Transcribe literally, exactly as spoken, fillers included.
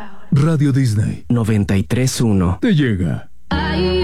Radio Disney noventa y tres punto uno. te llega. Ay,